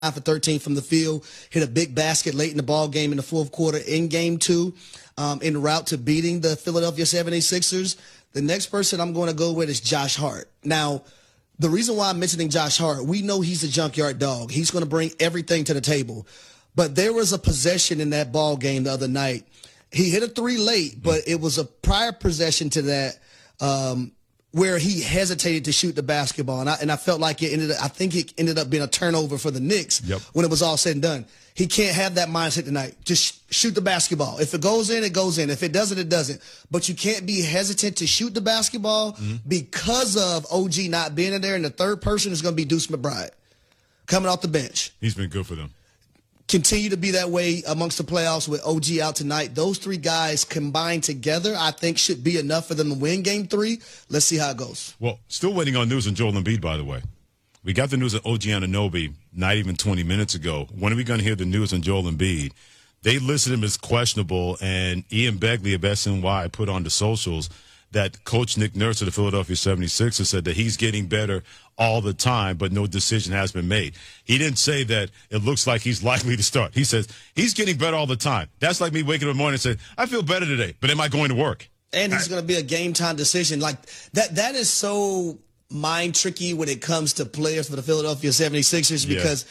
for 13 from the field, hit a big basket late in the ball game in the fourth quarter in game 2, en route to beating the Philadelphia 76ers. The next person I'm going to go with is Josh Hart. Now, the reason why I'm mentioning Josh Hart, we know he's a junkyard dog. He's going to bring everything to the table. But there was a possession in that ball game the other night. He hit a 3 late, but it was a prior possession to that where he hesitated to shoot the basketball. And I felt like it ended up being a turnover for the Knicks when it was all said and done. He can't have that mindset tonight. Just shoot the basketball. If it goes in, it goes in. If it doesn't, it doesn't. But you can't be hesitant to shoot the basketball because of OG not being in there. And the third person is going to be Deuce McBride coming off the bench. He's been good for them. Continue to be that way amongst the playoffs with OG out tonight. Those 3 guys combined together, I think, should be enough for them to win game 3. Let's see how it goes. Well, still waiting on news on Joel Embiid, by the way. We got the news of OG Anunoby not even 20 minutes ago. When are we going to hear the news on Joel Embiid? They listed him as questionable, and Ian Begley of SNY put on the socials that Coach Nick Nurse of the Philadelphia 76ers said that he's getting better all the time, but no decision has been made. He didn't say that it looks like he's likely to start. He says he's getting better all the time. That's like me waking up in the morning and saying, I feel better today, but am I going to work? And he's going to be a game-time decision. Like, that is so mind-tricky when it comes to players for the Philadelphia 76ers because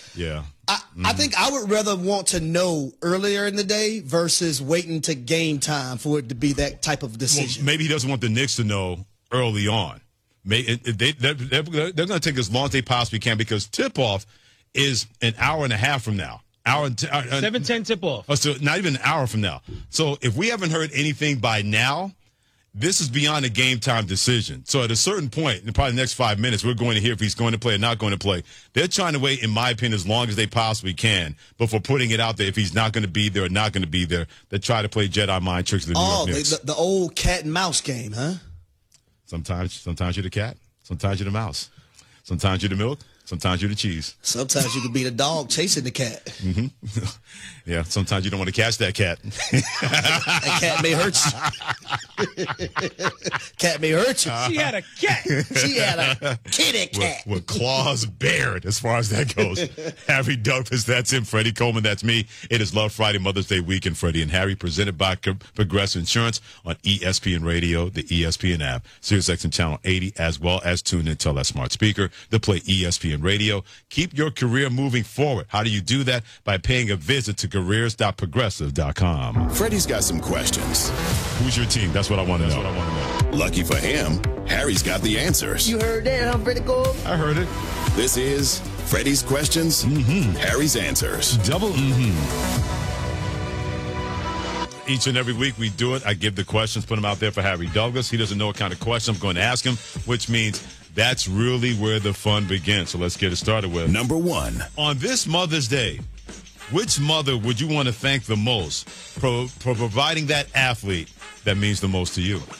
I think I would rather want to know earlier in the day versus waiting to game time for it to be that type of decision. Well, maybe he doesn't want the Knicks to know early on. They're going to take as long as they possibly can because tip-off is an hour and a half from now. 7:10 tip-off. So not even an hour from now. So if we haven't heard anything by now, this is beyond a game-time decision. So at a certain point, in probably the next 5 minutes, we're going to hear if he's going to play or not going to play. They're trying to wait, in my opinion, as long as they possibly can before putting it out there if he's not going to be there or not going to be there. They try to play Jedi mind tricks of the New York Knicks. The old cat and mouse game, huh? Sometimes you're the cat. Sometimes you're the mouse. Sometimes you're the milk. Sometimes you're the cheese. Sometimes you could be the dog chasing the cat. Mm-hmm. Yeah, sometimes you don't want to catch that cat. That cat may hurt you. Cat may hurt you. She had a cat. She had a kitty cat. With claws bared as far as that goes. Harry Douglas, that's him. Freddie Coleman, that's me. It is Love Friday, Mother's Day weekend, Freddie and Harry, presented by Progressive Insurance on ESPN Radio, the ESPN app, SiriusXM Channel 80, as well as tune in to that smart speaker to play ESPN Radio. Keep your career moving forward. How do you do that? By paying a visit to careers.progressive.com. Freddie's got some questions. Who's your team? That's what I want to know. Lucky for him, Harry's got the answers. You heard that, huh, Freddie Cole? I heard it. This is Freddie's questions, Harry's answers. Double Each and every week we do it. I give the questions, put them out there for Harry Douglas. He doesn't know what kind of question I'm going to ask him, which means that's really where the fun begins. So let's get it started with number 1. On this Mother's Day, which mother would you want to thank the most for providing that athlete that means the most to you?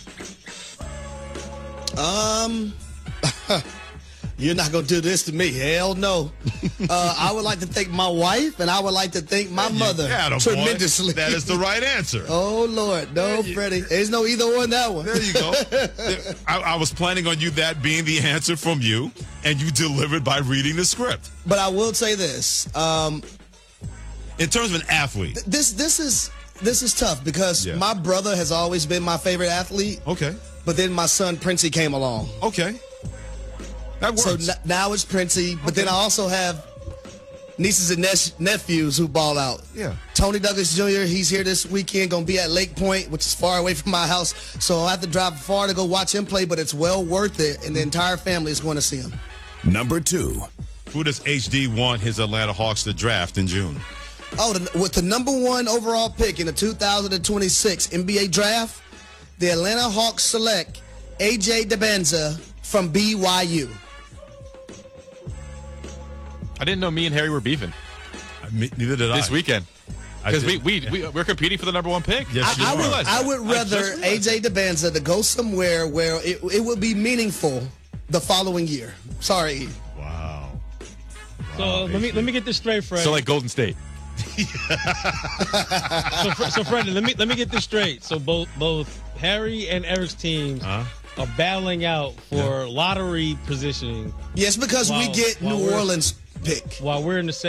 You're not going to do this to me. Hell no. I would like to thank my wife, and I would like to thank my mother tremendously. That is the right answer. Oh, Lord. No, Freddie. There's no either one that one. There you go. I was planning on you that being the answer from you, and you delivered by reading the script. But I will say this. In terms of an athlete. This is tough because my brother has always been my favorite athlete. Okay. But then my son, Princey, came along. Okay. That works. So now it's Princey, but then I also have nieces and nephews who ball out. Yeah. Tony Douglas Jr., he's here this weekend, going to be at Lake Point, which is far away from my house. So I have to drive far to go watch him play, but it's well worth it, and the entire family is going to see him. Number 2. Who does HD want his Atlanta Hawks to draft in June? Oh, with the number 1 overall pick in the 2026 NBA draft, the Atlanta Hawks select A.J. Dibbenza from BYU. I didn't know me and Harry were beefing. Neither did I. This weekend. Because we're competing for the number 1 pick. Yes, I would rather A.J. Dibbenza to go somewhere where it would be meaningful the following year. Sorry. Wow. So let me get this straight, Fred. So like Golden State. So Freddie, let me get this straight. So both Harry and Eric's teams are battling out for lottery positioning. Yes, because we get New Orleans pick. While we're in the